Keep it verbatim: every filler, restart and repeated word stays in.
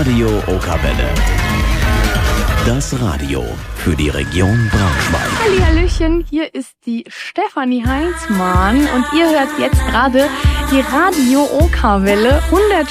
Radio Okerwelle. Das Radio für die Region Braunschweig. Hallihallöchen, hier ist die Stefanie Heinzmann und ihr hört jetzt gerade die Radio Okerwelle hundert